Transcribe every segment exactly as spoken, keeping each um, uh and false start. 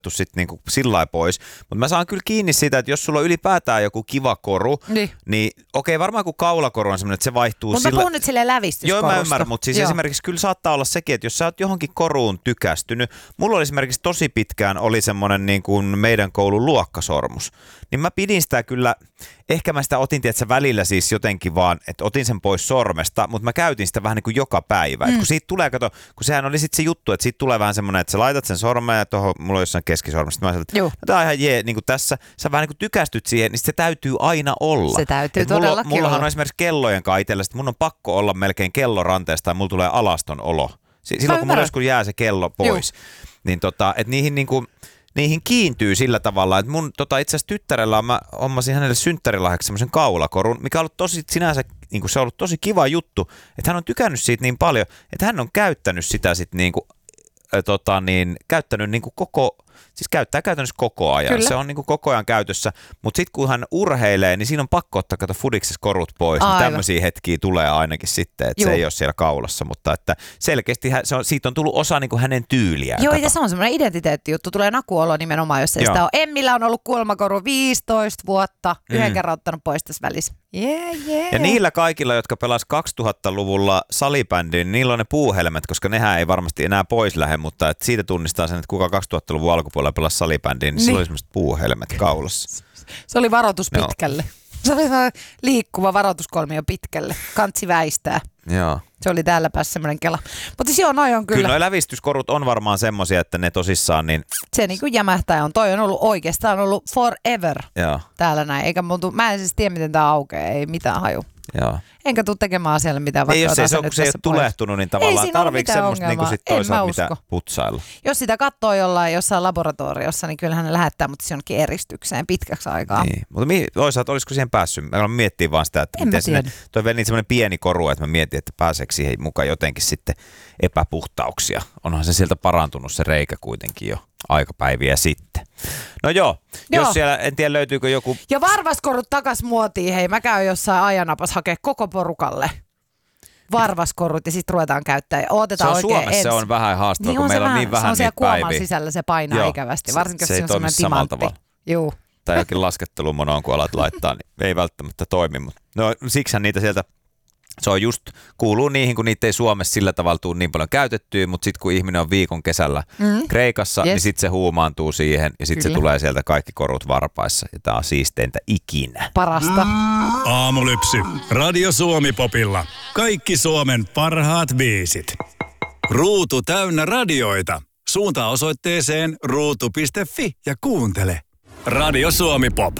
sitten niinku sillä pois. Mutta mä saan kyllä kiinni siitä, että jos sulla on ylipäätään joku kiva koru, niin, niin okei, varmaan kun kaulakoru on semmoinen, että se vaihtuu mutta sillä... mä puhun nyt silleen lävistyskorusta. Joo, mä ymmärrän, mutta siis Joo. esimerkiksi kyllä saattaa olla sekin, että jos sä oot johonkin koruun tykästynyt, mulla oli esimerkiksi tosi pitkään oli semmoinen niin kuin meidän koulun luokkasormus, niin mä pidin sitä kyllä, ehkä mä sitä otin, tiedätkö, välillä siis jotenkin vaan, että otin sen pois sormesta, mutta mä käytin sitä vähän niin kuin joka päivä. Mm. Et kun siitä tulee, kato, kun sehän oli sitten se juttu, että siitä tulee vähän semmoinen, että sä laitat sen sormen ja tuohon, mulla on jossain keskisormesta, mä sanoin, että tää on ihan jee, niin kuin tässä, sä vähän niin kuin tykästyt siihen, niin se täytyy aina olla. Se täytyy et mulla, todellakin mullahan olla. on esimerkiksi kellojen kanssa itsellä, että mun on pakko olla melkein kelloranteesta ja mulla tulee alaston olo. Silloin kun mulla joskus jää se kello pois, Juh. niin tota, että niihin niinku... Niihin kiintyy sillä tavalla, että mun tota, itse asiassa tyttärellä mä hommasin hänelle synttärilahjaksi semmoisen kaulakorun, mikä on ollut tosi sinänsä, niin kuin se on ollut tosi kiva juttu, että hän on tykännyt siitä niin paljon, että hän on käyttänyt sitä sitten niin kuin, äh, tota, niin, käyttänyt niin kuin koko, siis käyttää käytännössä koko ajan. Kyllä. Se on niin kuin koko ajan käytössä, mutta sitten kun hän urheilee, niin siinä on pakko ottaa kato fudiksessa korut pois. Niin tämmöisiä hetkiä tulee ainakin sitten, että Juh. se ei ole siellä kaulassa, mutta että selkeästi hän, se on, siitä on tullut osa niin kuin hänen tyyliään. Joo, kato. ja se on semmoinen identiteettijuttu. Tulee nakuolo nimenomaan, jos ei Joo. sitä ole. Emmillä on ollut kulmakoru viisitoista vuotta, yhden mm. kerran ottanut pois tässä välissä. Yeah, yeah. Ja niillä kaikilla, jotka pelas kaksituhattaluvulla salibändiin, niillä on ne puuhelmet, koska nehän ei varmasti enää pois lähde, mutta et siitä tunnistaa sen, että kuka kaksituhattaluvun alkupuolella pelasi salibändiin, niin, niin. sillä oli semmoiset puuhelmet kaulassa. Se oli varoitus pitkälle. No. Se oli liikkuva varoituskolmio pitkälle. Kantsi väistää. Joo. Se oli täällä päässä semmoinen kela. Mutta joo, noi on kyllä. Kyllä noi lävistyskorut on varmaan semmoisia, että ne tosissaan niin... Se niinku jämähtää on. Toi on ollut oikeastaan ollut forever Joo. täällä näin. Eikä multu, mä en siis tiedä, miten tää aukeaa. Ei mitään haju. Joo. Enkä tule tekemään asialle mitään, vaikka ei, jos ei se, nyt se ei ole tulehtunut, niin tavallaan tarviiko semmoista niin sit toisaalta mitä putsailla? Jos sitä katsoo jollain jossain laboratoriossa, niin kyllähän ne lähettää, mutta se jonnekin eristykseen pitkäksi aikaa. Niin. Mutta mi- toisaalta olisiko siihen päässyt? Mä miettii vaan sitä, että en miten sinne, toi on vielä niin semmoinen pieni koru, että mä mietin, että pääseekö siihen mukaan jotenkin sitten epäpuhtauksia. Onhan se sieltä parantunut se reikä kuitenkin jo aikapäiviä sitten. No joo, joo. Jos siellä, en tiedä löytyykö joku... Ja varvaskorut takas muotiin, hei mä käyn jossain ajanapas hakea koko porukalle varvaskorut ja sitten ruvetaan käyttää. Otetaan se on oikein Suomessa ensin. Se on vähän haastavaa, niin kun meillä on niin vähän niitä päiviä. Se on siellä kuoman sisällä, se painaa joo. ikävästi, varsinkin se, jos se, se on semmoinen timantti. Juu. Tai jokin laskettelumonoon, kun alat laittaa, niin ei välttämättä toimi. Mutta no siksihän niitä sieltä... Se on just, kuuluu niihin, kun niitä ei Suomessa sillä tavalla tule niin paljon käytettyä, mutta sitten kun ihminen on viikon kesällä mm. Kreikassa, yes. niin sitten se huumaantuu siihen ja sitten se tulee sieltä kaikki korut varpaissa. Ja tää on siisteintä ikinä. Parasta. Aamulypsy. Radio Suomi-popilla. Kaikki Suomen parhaat biisit. Ruutu täynnä radioita. Suuntaa osoitteeseen ruutu piste fi ja kuuntele. Radio Suomi-pop.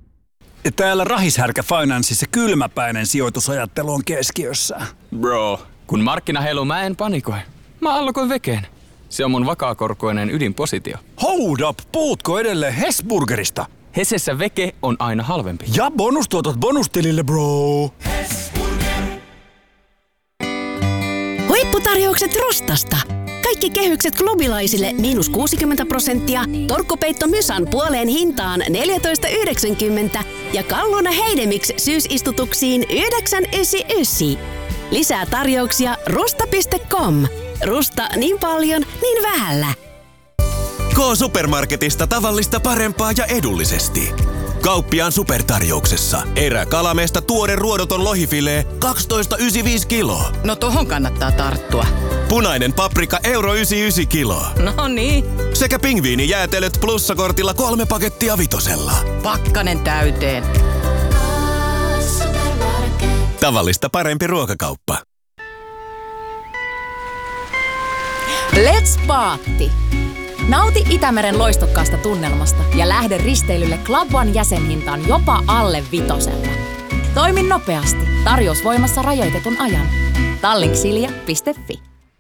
Täällä Rahishärkä Financeissa kylmäpäinen sijoitusajattelu on keskiössä. Bro, kun markkina heiluu, mä en panikoi. Mä allokoin vekeen. Se on mun vakaakorkoinen ydinpositio. Hold up, puhutko edelleen Hesburgerista? Hesessä veke on aina halvempi. Ja bonustuotot bonustilille, bro. Hesburger. Huipputarjoukset Rustasta. Kaikki kehykset klubilaisille miinus kuusikymmentä prosenttia, torkkupeitto Mysan puoleen hintaan neljätoista yhdeksänkymmentä ja Kalluna Heidemix syysistutuksiin yhdeksän yhdeksänkymmentäyhdeksän. Lisää tarjouksia rusta piste com. Rusta niin paljon, niin vähällä. K-Supermarketista tavallista parempaa ja edullisesti. Kauppiaan supertarjouksessa. Eräkalameesta tuore ruodoton lohifilee kaksitoista pilkku yhdeksänkymmentäviisi kiloa. No tohon kannattaa tarttua. Punainen paprika euro yhdeksänkymmentäyhdeksän kiloa. No niin. Sekä pingviinijäätelöt plussakortilla kolme pakettia vitosella. Pakkanen täyteen. Tavallista parempi ruokakauppa. Let's Paatti! Nauti Itämeren loistokkaasta tunnelmasta ja lähde risteilylle Club One jäsenhintaan jopa alle vitosella. Toimi nopeasti. Tarjous voimassa rajoitetun ajan. tallink silja piste fi.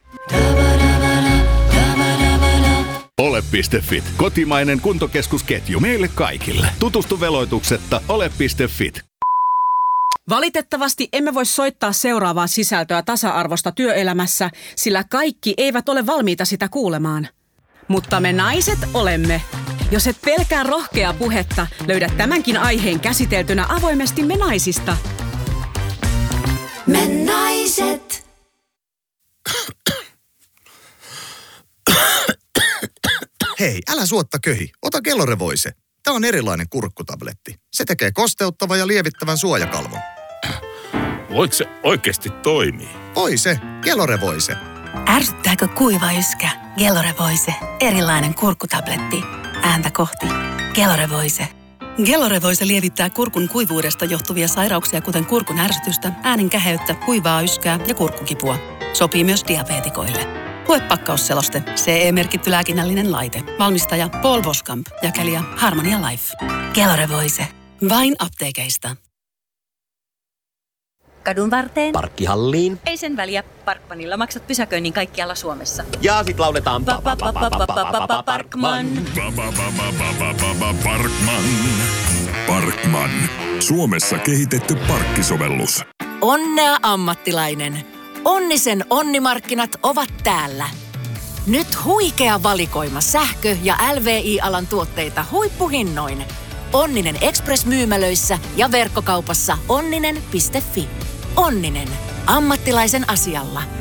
Ole piste fit. Kotimainen kuntokeskusketju meille kaikille. Tutustu veloituksetta ole piste fit. Valitettavasti emme voi soittaa seuraavaa sisältöä tasa-arvosta työelämässä, sillä kaikki eivät ole valmiita sitä kuulemaan. Mutta me naiset olemme. Jos et pelkää rohkeaa puhetta, löydät tämänkin aiheen käsiteltynä avoimesti Me naisista. Me naiset. Hei, älä suotta köhi. Ota Gelore-voise. Tämä on erilainen kurkkutabletti. Se tekee kosteuttavan ja lievittävän suojakalvon. Voiko se oikeasti toimii? Voi se. Gelore-voise. Ärsyttääkö kuiva yskä? Gelore-voise. Erilainen kurkkutabletti. Ääntä kohti. Gelore-voise. Gelore-voise lievittää kurkun kuivuudesta johtuvia sairauksia, kuten kurkun ärsytystä, äänen käheyttä, kuivaa yskää ja kurkkukipua. Sopii myös diabeetikoille. Lue pakkausseloste. C E-merkitty lääkinnällinen laite. Valmistaja Paul Boskamp. Jakelija Harmonia Life. Gelore-voise. Vain apteekeista. Kadun varteen. Parkkihalliin. Ei sen väliä. Parkmanilla maksat pysäköinnin kaikkialla Suomessa. Ja sit lauletaan Parkman. Parkman. Parkman. Suomessa kehitetty parkkisovellus. Onnea ammattilainen. Onnisen onnimarkkinat ovat täällä. Nyt huikea valikoima sähkö- ja L V I-alan tuotteita huippuhinnoin. Onninen Express-myymälöissä ja verkkokaupassa onninen piste fi. Onninen. Ammattilaisen asialla.